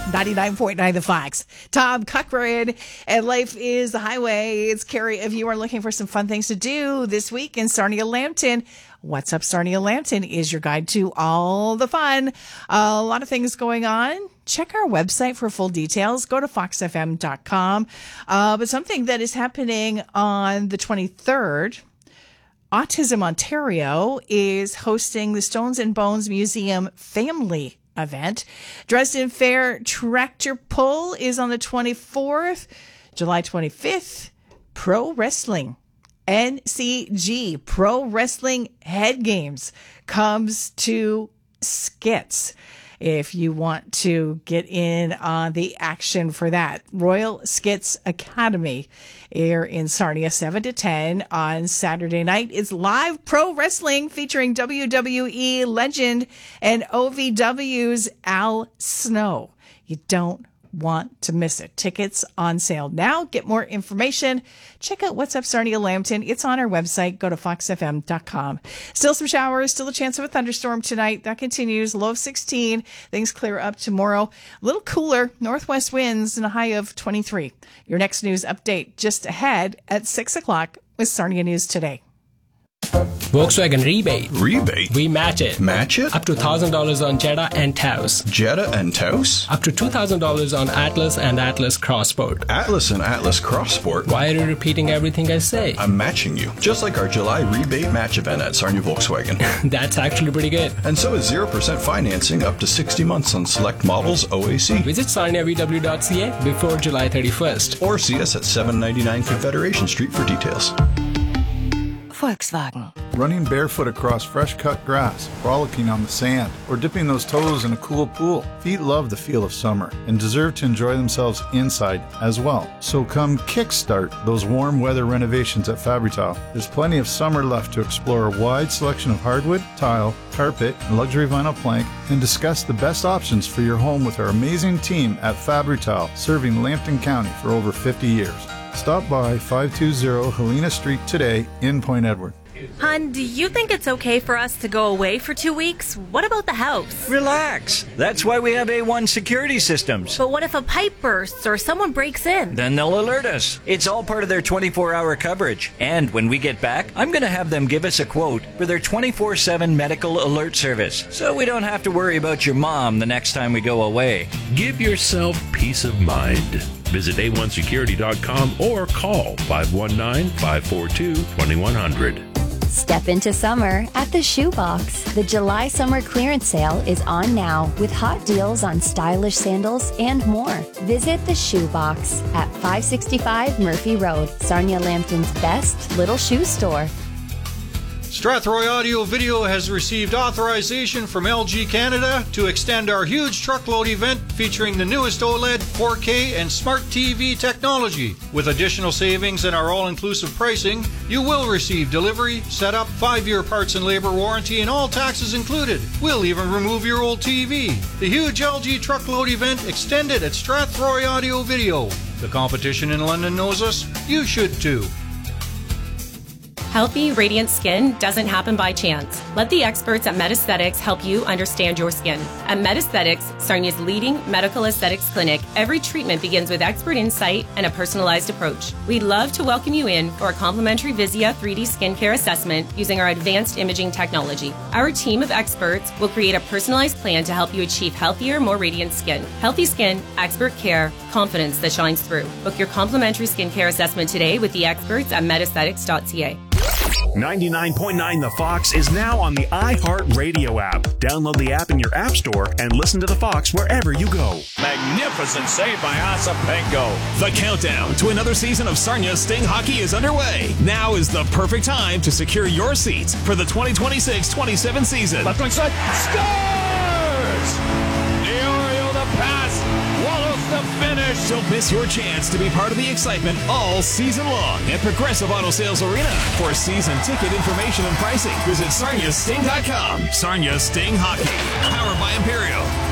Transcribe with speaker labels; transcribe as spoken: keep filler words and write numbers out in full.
Speaker 1: ninety-nine point nine The Fox. Tom Cochran, and Life is the Highway. It's Carrie. If you are looking for some fun things to do this week in Sarnia Lambton, What's Up Sarnia Lambton is your guide to all the fun. A lot of things going on. Check our website for full details. Go to fox f m dot com. Uh, but something that is happening on the twenty-third, Autism Ontario is hosting the Stones and Bones Museum Family event. Dresden Fair Tractor Pull is on the twenty-fourth. July twenty-fifth, Pro Wrestling. N C G, Pro Wrestling Head Games, comes to Skits. If you want to get in on the action for that, Royal Skits Academy here in Sarnia, seven to ten on Saturday night. It's live pro wrestling featuring W W E legend and O V W's Al Snow. You don't want to miss it. Tickets on sale now. Get more information. Check out What's Up Sarnia Lambton. It's on our website. Go to fox f m dot com. Still some showers. Still a chance of a thunderstorm tonight. That continues. Low of sixteen. Things clear up tomorrow. A little cooler. Northwest winds and a high of twenty-three. Your next news update just ahead at six o'clock with Sarnia News Today.
Speaker 2: Volkswagen rebate.
Speaker 3: Rebate?
Speaker 2: We match it.
Speaker 3: Match it?
Speaker 2: Up to one thousand dollars on Jetta and Taos.
Speaker 3: Jetta and Taos?
Speaker 2: Up to two thousand dollars on Atlas and Atlas Crossport.
Speaker 3: Atlas and Atlas Crossport?
Speaker 2: Why are you repeating everything I say?
Speaker 3: I'm matching you. Just like our July rebate match event at Sarnia Volkswagen.
Speaker 2: That's actually pretty good.
Speaker 3: And so is zero percent financing up to sixty months on select models O A C.
Speaker 2: Visit sarnia v w dot c a before July thirty-first.
Speaker 3: Or see us at seven ninety-nine Confederation Street for details.
Speaker 4: Volkswagen.
Speaker 5: Running barefoot across fresh-cut grass, frolicking on the sand, or dipping those toes in a cool pool. Feet love the feel of summer and deserve to enjoy themselves inside as well. So come kickstart those warm weather renovations at Fabri-Tile. There's plenty of summer left to explore a wide selection of hardwood, tile, carpet, and luxury vinyl plank, and discuss the best options for your home with our amazing team at Fabri-Tile, serving Lambton County for over fifty years. Stop by five two zero Helena Street today in Point Edward.
Speaker 6: Hon, do you think it's okay for us to go away for two weeks? What about the house?
Speaker 7: Relax. That's why we have A one security systems.
Speaker 6: But what if a pipe bursts or someone breaks in?
Speaker 7: Then they'll alert us. It's all part of their twenty-four hour coverage. And when we get back, I'm going to have them give us a quote for their twenty-four seven medical alert service, so we don't have to worry about your mom the next time we go away.
Speaker 8: Give yourself peace of mind. Visit a one security dot com or call five one nine, five four two, two one zero zero.
Speaker 4: Step into summer at the Shoebox. The July summer clearance sale is on now with hot deals on stylish sandals and more. Visit the Shoebox at five sixty-five Murphy Road, Sarnia Lambton's best little shoe store.
Speaker 9: Strathroy Audio Video has received authorization from L G Canada to extend our huge truckload event featuring the newest OLED, four K, and Smart T V technology. With additional savings and our all-inclusive pricing, you will receive delivery, setup, five-year parts and labor warranty, and all taxes included. We'll even remove your old T V. The huge L G truckload event extended at Strathroy Audio Video. The competition in London knows us. You should too.
Speaker 10: Healthy, radiant skin doesn't happen by chance. Let the experts at MedAesthetics help you understand your skin. At MedAesthetics, Sarnia's leading medical aesthetics clinic, every treatment begins with expert insight and a personalized approach. We'd love to welcome you in for a complimentary Visia three D skincare assessment using our advanced imaging technology. Our team of experts will create a personalized plan to help you achieve healthier, more radiant skin. Healthy skin, expert care, confidence that shines through. Book your complimentary skincare assessment today with the experts at med aesthetics dot c a.
Speaker 11: ninety-nine point nine The Fox is now on the iHeartRadio app. Download the app in your app store and listen to The Fox wherever you go.
Speaker 12: Magnificent save by Asapenko. The countdown to another season of Sarnia Sting Hockey is underway. Now is the perfect time to secure your seats for the twenty twenty-six twenty-seven season.
Speaker 13: Left wing side, scores!
Speaker 12: Diorio the pass, Wallace the finish. Don't miss your chance to be part of the excitement all season long at Progressive Auto Sales Arena. For season ticket information and pricing, visit sarnia sting dot com. Sarnia Sting Hockey, powered by Imperial.